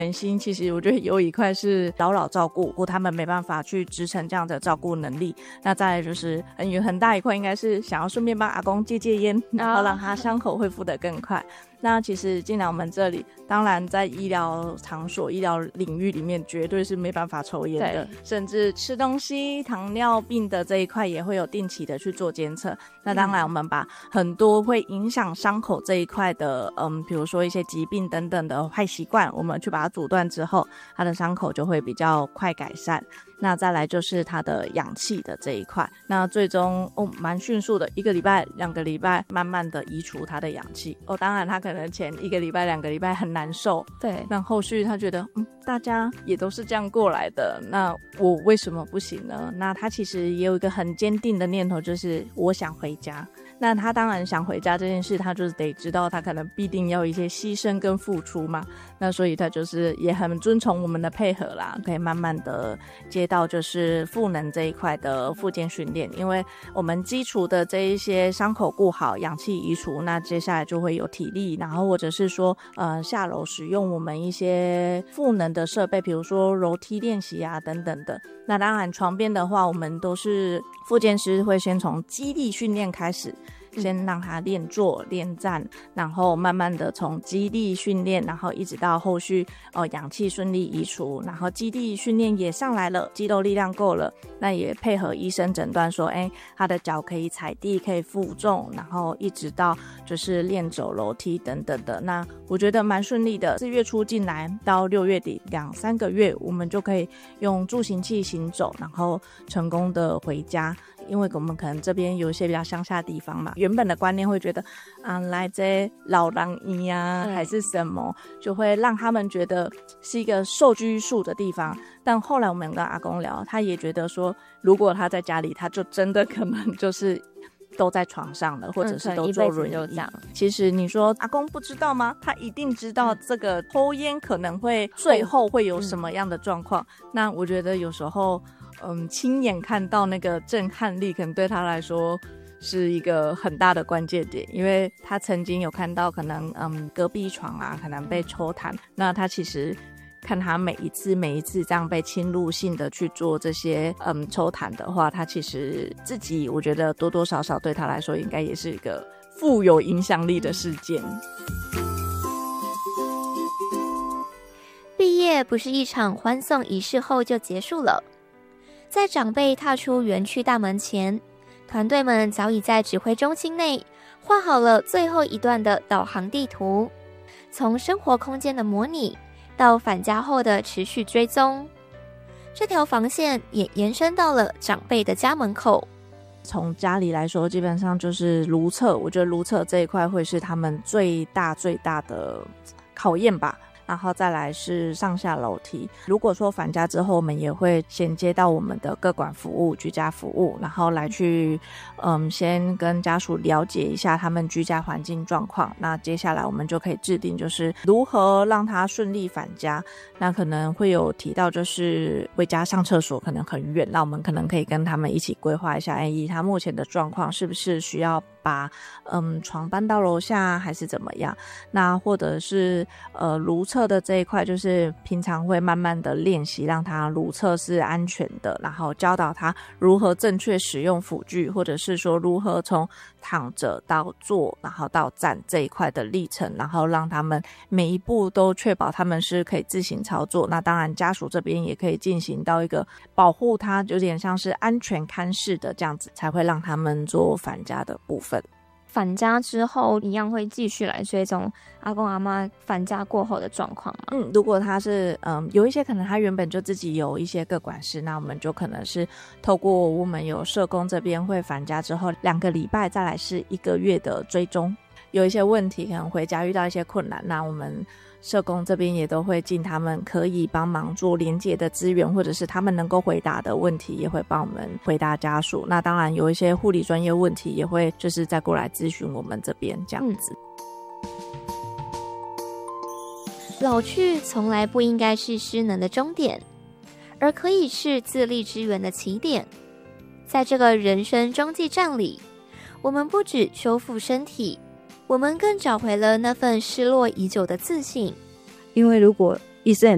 原因其实我觉得有一块是老照顾，或他们没办法去支撑这样的照顾能力。那再来就是很大一块应该是想要顺便帮阿公戒烟，然后让他伤口恢复得更快。那其实进来我们这里，当然在医疗场所、医疗领域里面绝对是没办法抽烟的，甚至吃东西、糖尿病的这一块也会有定期的去做监测。那当然我们把很多会影响伤口这一块的比如说一些疾病等等的坏习惯，我们去把它阻断之后，它的伤口就会比较快改善。那再来就是它的氧气的这一块，那最终蛮迅速的，1个礼拜、2个礼拜慢慢的移除它的氧气。当然他可能前1个礼拜、2个礼拜很难受，对，那后续他觉得大家也都是这样过来的，那我为什么不行呢？那他其实也有一个很坚定的念头，就是我想回家。那他当然想回家这件事，他就是得知道他可能必定要有一些牺牲跟付出嘛，那所以他就是也很遵从我们的配合啦，可以慢慢的接到就是赋能这一块的复健训练。因为我们基础的这一些伤口顾好，氧气移除，那接下来就会有体力，然后或者是说下楼使用我们一些赋能的设备，比如说柔梯练习啊等等的。那当然床边的话，我们都是复健师会先从肌力训练开始，先让他练坐练站，然后慢慢的从肌力训练，然后一直到后续氧气顺利移除，然后肌力训练也上来了，肌肉力量够了，那也配合医生诊断说他的脚可以踩地可以负重，然后一直到就是练走楼梯等等的。那我觉得蛮顺利的，4月初进来到6月底2-3个月，我们就可以用助行器行走，然后成功的回家。因为我们可能这边有一些比较乡下的地方嘛，原本的观念会觉得来这老人院啊还是什么，就会让他们觉得是一个受拘束的地方。但后来我们跟阿公聊，他也觉得说如果他在家里，他就真的可能就是都在床上了，或者是都坐轮椅。其实你说阿公不知道吗？他一定知道这个抽烟可能会最后会有什么样的状况。那我觉得有时候亲眼看到那个震撼力，可能对他来说是一个很大的关键点。因为他曾经有看到可能隔壁床啊可能被抽痰，那他其实看他每一次这样被侵入性的去做这些抽痰的话，他其实自己我觉得多多少少对他来说应该也是一个富有影响力的事件。 毕业不是一场欢送仪式后就结束了，在长辈踏出园区大门前，团队们早已在指挥中心内画好了最后一段的导航地图，从生活空间的模拟到返家后的持续追踪，这条防线也延伸到了长辈的家门口。 从家里来说，基本上就是如厕，我觉得如厕这一块会是他们最大的考验吧。然后再来是上下楼梯。如果说返家之后，我们也会衔接到我们的个管服务、居家服务，然后来去先跟家属了解一下他们居家环境状况。那接下来我们就可以制定就是如何让他顺利返家。那可能会有提到就是回家上厕所可能很远，那我们可能可以跟他们一起规划一下，以他目前的状况是不是需要把床搬到楼下还是怎么样。那或者是如厕的这一块，就是平常会慢慢的练习让他如厕是安全的，然后教导他如何正确使用辅具，或者是说如何从躺着到坐然后到站这一块的历程，然后让他们每一步都确保他们是可以自行操作。那当然家属这边也可以进行到一个保护他，有点像是安全看视的这样子，才会让他们做返家的部分。 返家之后一样会继续来追踪阿公阿嬷返家过后的状况吗？ 如果他是有一些可能他原本就自己有一些个管事，那我们就可能是透过我们有社工这边会返家之后2个礼拜，再来是1个月的追踪。有一些问题可能回家遇到一些困难，那我们社工这边也都会尽他们可以帮忙做连结的资源，或者是他们能够回答的问题也会帮我们回答家属。那当然有一些护理专业问题也会就是再过来咨询我们这边这样子。 老去从来不应该是失能的终点，而可以是自立支援的起点。在这个人生中继站里，我们不只修复身体，我们更找回了那份失落已久的自信。 因为如果医生